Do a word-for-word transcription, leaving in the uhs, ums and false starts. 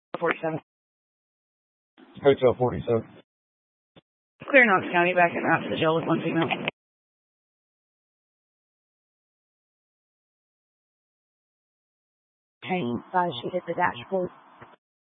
forty-seven. Hotel forty-seven. Clear Knox County, back and out to the jail with one female. Train five, she hit the dashboard.